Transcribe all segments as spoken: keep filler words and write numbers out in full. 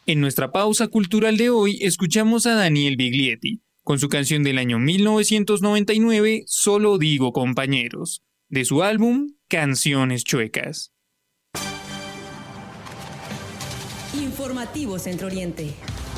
En nuestra pausa cultural de hoy escuchamos a Daniel Biglietti con su canción del año mil novecientos noventa y nueve, Solo digo compañeros, de su álbum Canciones Chuecas. Informativo Centro Oriente.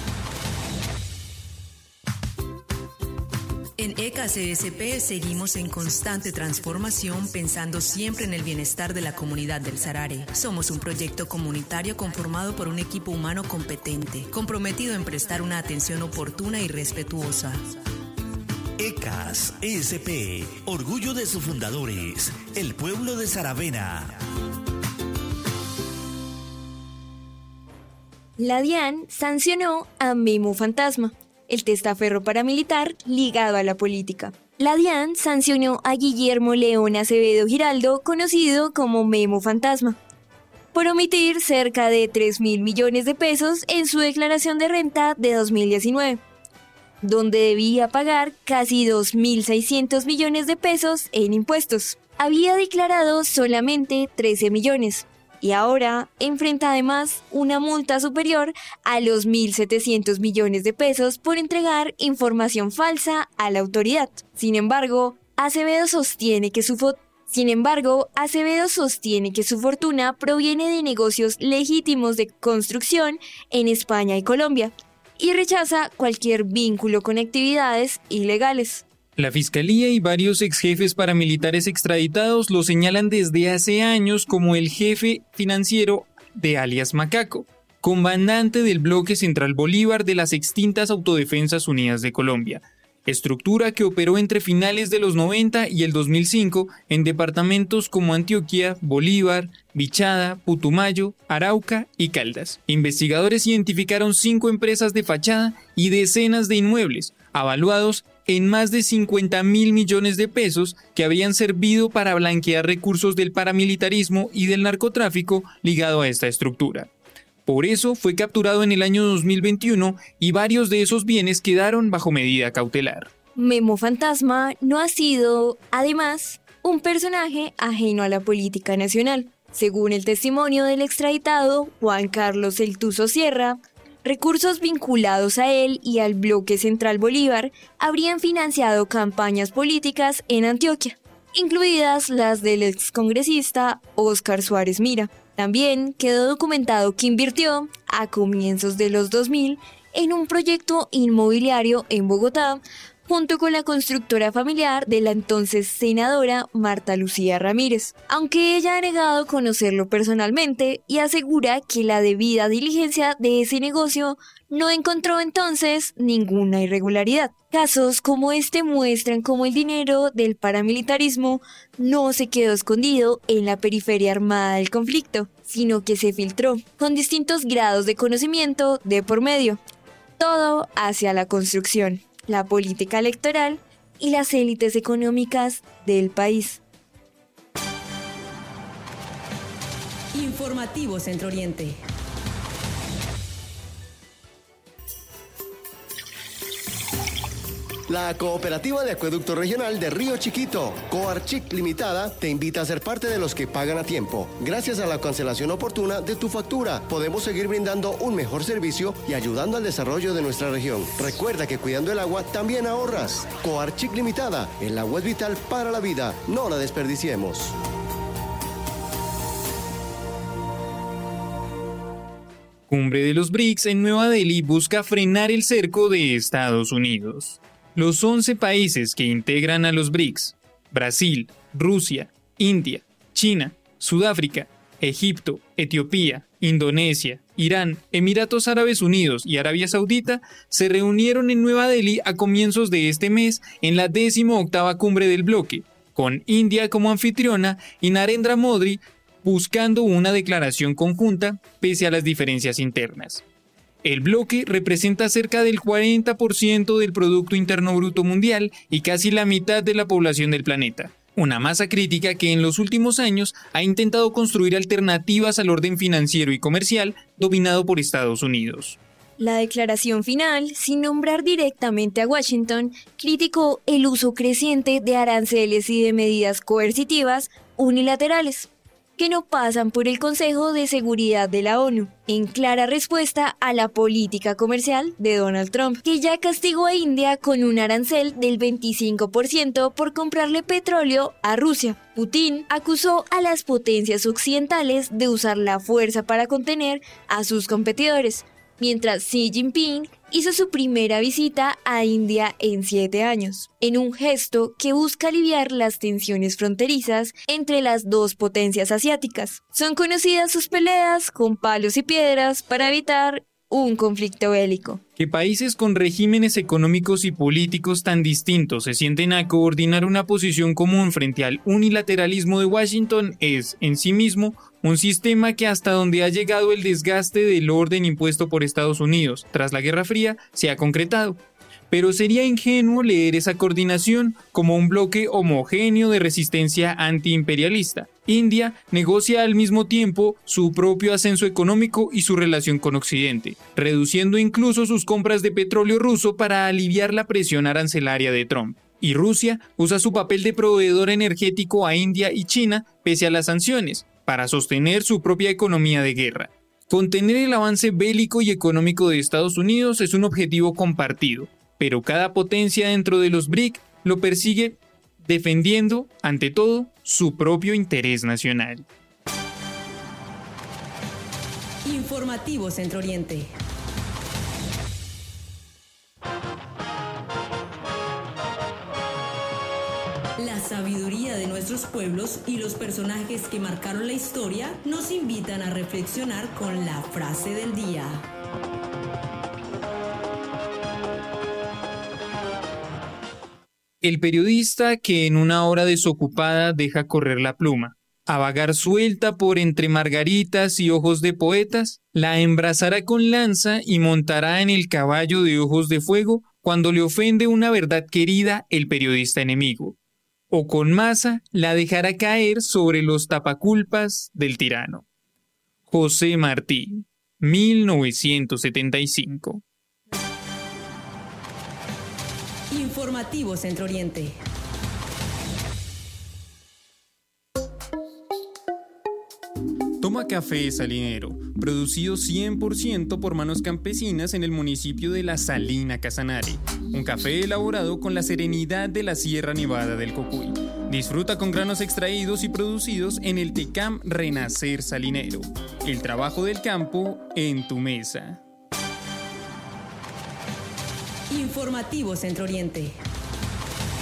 En E C A C S P seguimos en constante transformación, pensando siempre en el bienestar de la comunidad del Sarare. Somos un proyecto comunitario conformado por un equipo humano competente, comprometido en prestar una atención oportuna y respetuosa. E C A S S P, orgullo de sus fundadores, el pueblo de Saravena. La DIAN sancionó a Memo Fantasma, el testaferro paramilitar ligado a la política. La DIAN sancionó a Guillermo León Acevedo Giraldo, conocido como Memo Fantasma, por omitir cerca de tres mil millones de pesos en su declaración de renta de dos mil diecinueve, donde debía pagar casi dos mil seiscientos millones de pesos en impuestos. Había declarado solamente trece millones. Y ahora enfrenta además una multa superior a los mil setecientos millones de pesos por entregar información falsa a la autoridad. Sin embargo, Acevedo sostiene que su fo- Sin embargo, Acevedo sostiene que su fortuna proviene de negocios legítimos de construcción en España y Colombia, y rechaza cualquier vínculo con actividades ilegales. La Fiscalía y varios exjefes paramilitares extraditados lo señalan desde hace años como el jefe financiero de alias Macaco, comandante del bloque Central Bolívar de las extintas Autodefensas Unidas de Colombia, estructura que operó entre finales de los noventa y el dos mil cinco en departamentos como Antioquia, Bolívar, Bichada, Putumayo, Arauca y Caldas. Investigadores identificaron cinco empresas de fachada y decenas de inmuebles, avaluados en más de cincuenta mil millones de pesos que habrían servido para blanquear recursos del paramilitarismo y del narcotráfico ligado a esta estructura. Por eso fue capturado en el año dos mil veintiuno y varios de esos bienes quedaron bajo medida cautelar. Memo Fantasma no ha sido, además, un personaje ajeno a la política nacional. Según el testimonio del extraditado Juan Carlos El Tuzo Sierra, recursos vinculados a él y al bloque Central Bolívar habrían financiado campañas políticas en Antioquia, incluidas las del excongresista Óscar Suárez Mira. También quedó documentado que invirtió, a comienzos de los dos mil, en un proyecto inmobiliario en Bogotá, junto con la constructora familiar de la entonces senadora Marta Lucía Ramírez, aunque ella ha negado conocerlo personalmente y asegura que la debida diligencia de ese negocio no encontró entonces ninguna irregularidad. Casos como este muestran cómo el dinero del paramilitarismo no se quedó escondido en la periferia armada del conflicto, sino que se filtró, con distintos grados de conocimiento de por medio, todo hacia la construcción, la política electoral y las élites económicas del país. Informativo Centro Oriente. La Cooperativa de Acueducto Regional de Río Chiquito, Coarchic Limitada, te invita a ser parte de los que pagan a tiempo. Gracias a la cancelación oportuna de tu factura, podemos seguir brindando un mejor servicio y ayudando al desarrollo de nuestra región. Recuerda que cuidando el agua también ahorras. Coarchic Limitada, el agua es vital para la vida, no la desperdiciemos. Cumbre de los B R I C S en Nueva Delhi busca frenar el cerco de Estados Unidos. Los once países que integran a los B R I C S, Brasil, Rusia, India, China, Sudáfrica, Egipto, Etiopía, Indonesia, Irán, Emiratos Árabes Unidos y Arabia Saudita, se reunieron en Nueva Delhi a comienzos de este mes en la décimo octava cumbre del bloque, con India como anfitriona y Narendra Modi buscando una declaración conjunta pese a las diferencias internas. El bloque representa cerca del cuarenta por ciento del Producto Interno Bruto Mundial y casi la mitad de la población del planeta. Una masa crítica que en los últimos años ha intentado construir alternativas al orden financiero y comercial dominado por Estados Unidos. La declaración final, sin nombrar directamente a Washington, criticó el uso creciente de aranceles y de medidas coercitivas unilaterales, que no pasan por el Consejo de Seguridad de la ONU, en clara respuesta a la política comercial de Donald Trump, que ya castigó a India con un arancel del veinticinco por ciento por comprarle petróleo a Rusia. Putin acusó a las potencias occidentales de usar la fuerza para contener a sus competidores, mientras Xi Jinping hizo su primera visita a India en siete años, en un gesto que busca aliviar las tensiones fronterizas entre las dos potencias asiáticas. Son conocidas sus peleas con palos y piedras para evitar un conflicto bélico. Que países con regímenes económicos y políticos tan distintos se sienten a coordinar una posición común frente al unilateralismo de Washington es, en sí mismo, un sistema que hasta donde ha llegado el desgaste del orden impuesto por Estados Unidos tras la Guerra Fría se ha concretado. Pero sería ingenuo leer esa coordinación como un bloque homogéneo de resistencia antiimperialista. India negocia al mismo tiempo su propio ascenso económico y su relación con Occidente, reduciendo incluso sus compras de petróleo ruso para aliviar la presión arancelaria de Trump. Y Rusia usa su papel de proveedor energético a India y China pese a las sanciones, para sostener su propia economía de guerra. Contener el avance bélico y económico de Estados Unidos es un objetivo compartido, pero cada potencia dentro de los B R I C lo persigue defendiendo, ante todo, su propio interés nacional. Informativo Centro Oriente. La sabiduría de nuestros pueblos y los personajes que marcaron la historia nos invitan a reflexionar con la frase del día. El periodista que en una hora desocupada deja correr la pluma, a vagar suelta por entre margaritas y ojos de poetas, la embrazará con lanza y montará en el caballo de ojos de fuego cuando le ofende una verdad querida el periodista enemigo, o con masa la dejará caer sobre los tapaculpas del tirano. José Martí, mil novecientos setenta y cinco. Informativo Centro Oriente. Toma Café Salinero, producido cien por ciento por manos campesinas en el municipio de La Salina, Casanare. Un café elaborado con la serenidad de la Sierra Nevada del Cocuy. Disfruta con granos extraídos y producidos en el Tecam Renacer Salinero. El trabajo del campo en tu mesa. Informativo Centro Oriente.